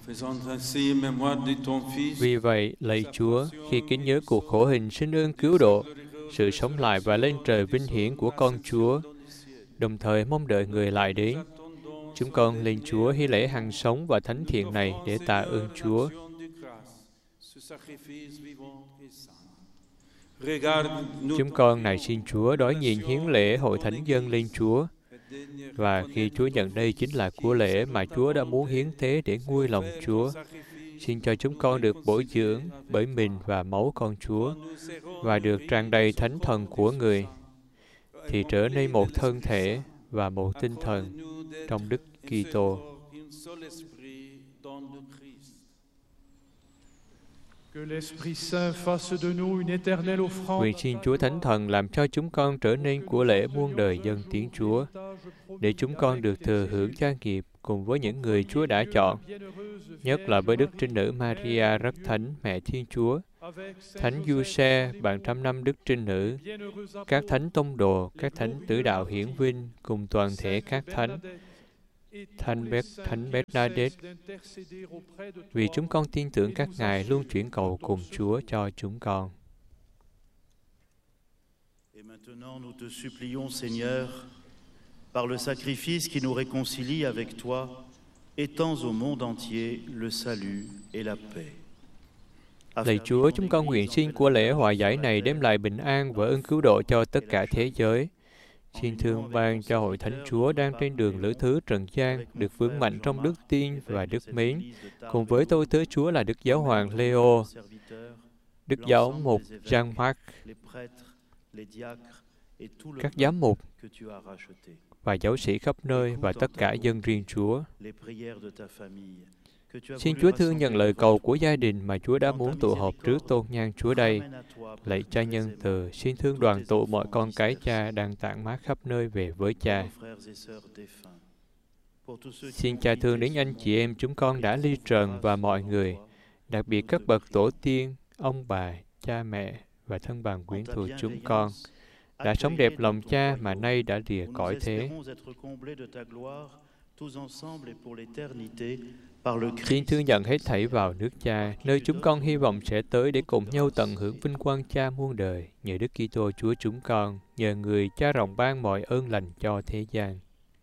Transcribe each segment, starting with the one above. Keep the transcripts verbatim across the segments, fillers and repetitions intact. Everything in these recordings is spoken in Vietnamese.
Vì vậy, lạy Chúa, khi kính nhớ cuộc khổ hình sinh ơn cứu độ, sự sống lại và lên trời vinh hiển của con Chúa, đồng thời mong đợi người lại đến, chúng con lên Chúa hy lễ hằng sống và thánh thiện này để tạ ơn Chúa. Chúng con này xin Chúa đón nhìn hiến lễ hội thánh dân lên Chúa, và khi Chúa nhận đây chính là của lễ mà Chúa đã muốn hiến tế để nguôi lòng Chúa. Xin cho chúng con được bổ dưỡng bởi mình và máu con Chúa, và được tràn đầy thánh thần của người, thì trở nên một thân thể và một tinh thần trong Đức Kitô. Nguyện xin Chúa Thánh Thần làm cho chúng con trở nên của lễ muôn đời dân tiếng Chúa, để chúng con được thừa hưởng gia nghiệp cùng với những người Chúa đã chọn, nhất là với Đức Trinh Nữ Maria rất thánh, Mẹ Thiên Chúa, Thánh Giuse, bạn trăm năm Đức Trinh Nữ, các thánh tông đồ, các thánh tử đạo hiển vinh, cùng toàn thể các thánh, Thánh Bét, Thánh Bernadette, vì chúng con tin tưởng các ngài luôn chuyển cầu cùng Chúa cho chúng con. Et maintenant nous te supplions, Seigneur, par le sacrifice qui nous réconcilie avec toi, étends au monde entier le salut et la paix. Lạy Chúa, chúng con nguyện xin của lễ hòa giải này đem lại bình an và ơn cứu độ cho tất cả thế giới. Xin thương ban cho hội thánh Chúa đang trên đường lữ thứ trần gian được vững mạnh trong đức tin và đức mến, cùng với tôi tớ Chúa là Đức Giáo hoàng Leo, Đức Giáo mục Jean-Marc, các giám mục và giáo sĩ khắp nơi và tất cả dân riêng Chúa. Xin Chúa thương nhận lời cầu của gia đình mà Chúa đã muốn tụ họp trước tôn nhang Chúa đây. Lạy Cha nhân từ, xin thương đoàn tụ mọi con cái Cha đang tản mát khắp nơi về với Cha. Xin Cha thương đến anh chị em chúng con đã ly trần và mọi người, đặc biệt các bậc tổ tiên, ông bà, cha mẹ và thân bằng quyến thuộc chúng con, đã sống đẹp lòng Cha mà nay đã lìa cõi thế. Xin thương nhận hết thảy vào nước Cha, nơi chúng con hy vọng sẽ tới để cùng nhau tận hưởng vinh quang Cha muôn đời, nhờ Đức Kitô Chúa chúng con, nhờ người Cha rộng ban mọi ơn lành cho thế gian.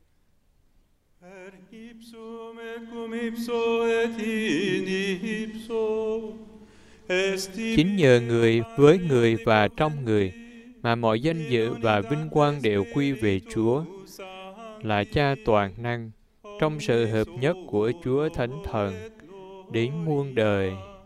Chính nhờ người, với người và trong người, mà mọi danh dự và vinh quang đều quy về Chúa, là Cha toàn năng, trong sự hợp nhất của Chúa Thánh Thần, đến muôn đời.